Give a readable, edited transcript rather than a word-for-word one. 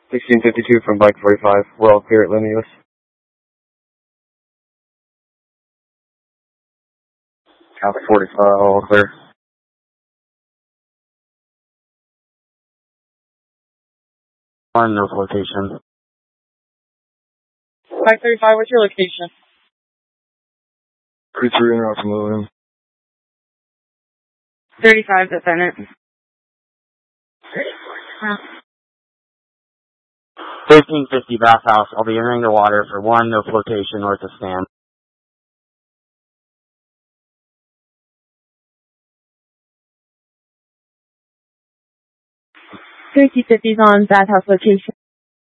1652 from Bike 45. We're all clear at Limios. Copy 45, all clear. On no location. Bike 35, what's your location? 33 in route to Lilium. 35, defendant. 1350 bathhouse. I'll be entering the water for 1, no flotation north of stand. 5050's on bathhouse location.